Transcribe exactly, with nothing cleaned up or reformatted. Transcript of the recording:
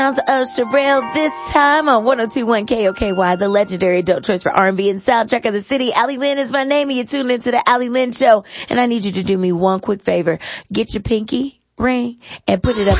Sounds of Sherelle this time on one oh two point one K O K Y, the legendary adult choice for R and B and soundtrack of the city. Allie Lynn is my name and you're tuned into the Allie Lynn Show. And I need you to do me one quick favor. Get your pinky ring and put it up